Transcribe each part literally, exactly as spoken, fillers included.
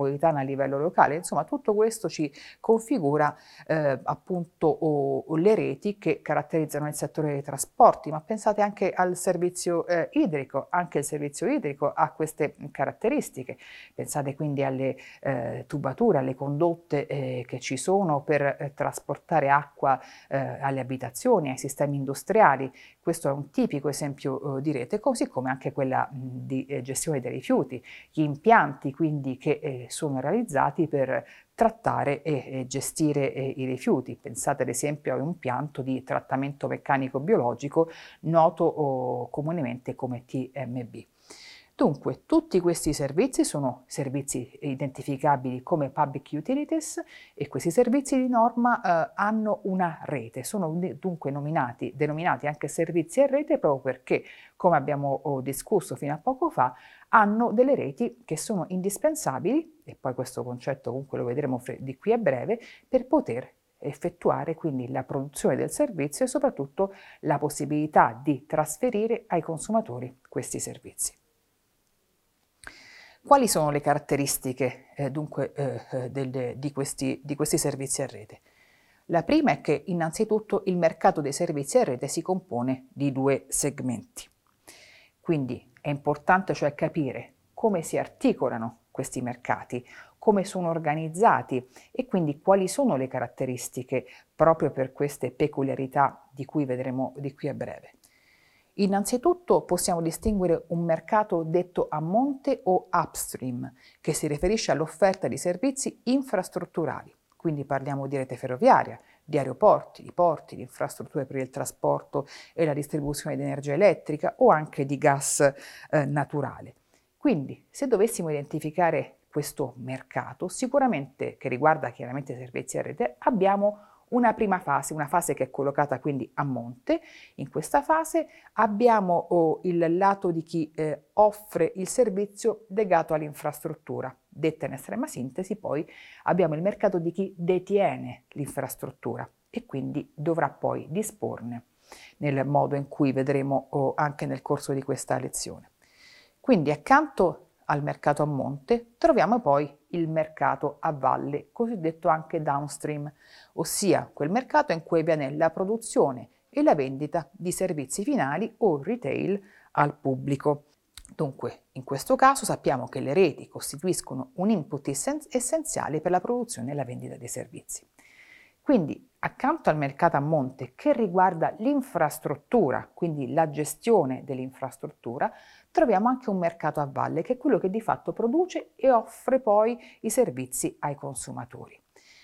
metropolitana a livello locale. Insomma, tutto questo ci configura eh, appunto oh, oh, le reti che caratterizzano il settore dei trasporti, ma pensate anche al servizio eh, idrico. Anche il servizio idrico ha queste caratteristiche. Pensate quindi alle eh, tubature, alle condotte eh, che ci sono per eh, trasportare acqua eh, alle abitazioni, ai sistemi industriali. Questo è un tipico esempio eh, di rete, così come anche quella mh, di eh, gestione dei rifiuti, gli impianti quindi che eh, sono realizzati per trattare e, e gestire eh, i rifiuti. Pensate ad esempio a un impianto di trattamento meccanico biologico noto oh, comunemente come T M B. Dunque, tutti questi servizi sono servizi identificabili come public utilities e questi servizi di norma eh, hanno una rete, sono dunque nominati, denominati anche servizi a rete proprio perché, come abbiamo oh, discusso fino a poco fa, hanno delle reti che sono indispensabili, e poi questo concetto comunque lo vedremo di qui a breve, per poter effettuare quindi la produzione del servizio e soprattutto la possibilità di trasferire ai consumatori questi servizi. Quali sono le caratteristiche eh, dunque eh, del, di, questi, di questi servizi a rete? La prima è che innanzitutto il mercato dei servizi a rete si compone di due segmenti. Quindi è importante cioè capire come si articolano questi mercati, come sono organizzati e quindi quali sono le caratteristiche proprio per queste peculiarità di cui vedremo di qui a breve. Innanzitutto possiamo distinguere un mercato detto a monte o upstream, che si riferisce all'offerta di servizi infrastrutturali, quindi parliamo di rete ferroviaria, di aeroporti, di porti, di infrastrutture per il trasporto e la distribuzione di energia elettrica o anche di gas eh, naturale. Quindi, se dovessimo identificare questo mercato, sicuramente che riguarda chiaramente i servizi a rete, abbiamo una prima fase, una fase che è collocata quindi a monte. In questa fase abbiamo oh, il lato di chi eh, offre il servizio legato all'infrastruttura. Detta in estrema sintesi, poi abbiamo il mercato di chi detiene l'infrastruttura e quindi dovrà poi disporne nel modo in cui vedremo oh, anche nel corso di questa lezione. Quindi accanto al mercato a monte troviamo poi il mercato a valle, cosiddetto anche downstream, ossia quel mercato in cui avviene la produzione e la vendita di servizi finali o retail al pubblico. Dunque, in questo caso sappiamo che le reti costituiscono un input essenziale per la produzione e la vendita dei servizi. Quindi, accanto al mercato a monte che riguarda l'infrastruttura, quindi la gestione dell'infrastruttura, troviamo anche un mercato a valle, che è quello che di fatto produce e offre poi i servizi ai consumatori.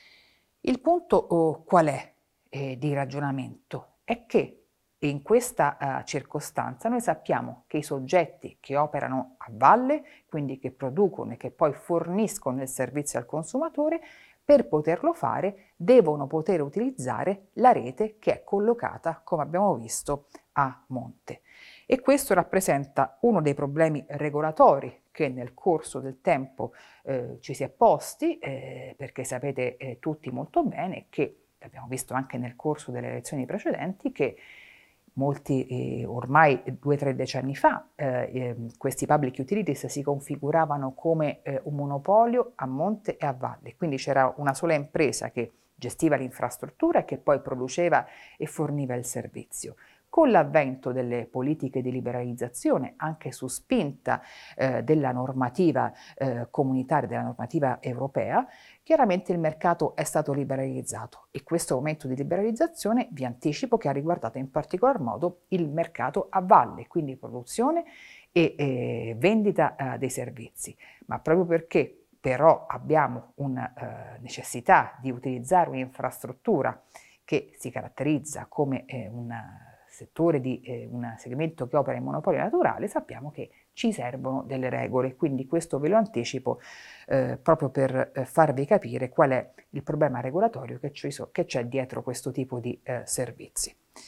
Il punto oh, qual è eh, di ragionamento? È che in questa uh, circostanza noi sappiamo che i soggetti che operano a valle, quindi che producono e che poi forniscono il servizio al consumatore, per poterlo fare devono poter utilizzare la rete che è collocata, come abbiamo visto, a monte. E questo rappresenta uno dei problemi regolatori che nel corso del tempo eh, ci si è posti, eh, perché sapete eh, tutti molto bene che, abbiamo visto anche nel corso delle elezioni precedenti, che molti, eh, ormai due o tre decenni fa, eh, eh, questi public utilities si configuravano come eh, un monopolio a monte e a valle, quindi c'era una sola impresa che gestiva l'infrastruttura e che poi produceva e forniva il servizio. Con l'avvento delle politiche di liberalizzazione, anche su spinta eh, della normativa eh, comunitaria, della normativa europea, chiaramente il mercato è stato liberalizzato e questo momento di liberalizzazione vi anticipo che ha riguardato in particolar modo il mercato a valle, quindi produzione e eh, vendita eh, dei servizi, ma proprio perché però abbiamo una eh, necessità di utilizzare un'infrastruttura che si caratterizza come eh, una settore di eh, un segmento che opera in monopolio naturale, sappiamo che ci servono delle regole, quindi questo ve lo anticipo eh, proprio per eh, farvi capire qual è il problema regolatorio che c'è dietro questo tipo di eh, servizi.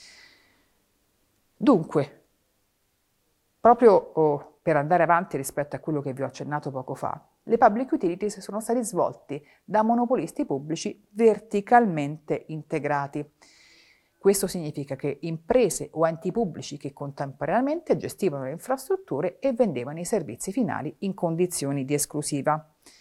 Dunque, proprio oh, per andare avanti rispetto a quello che vi ho accennato poco fa, le public utilities sono stati svolti da monopolisti pubblici verticalmente integrati. Questo significa che imprese o enti pubblici che contemporaneamente gestivano le infrastrutture e vendevano i servizi finali in condizioni di esclusiva.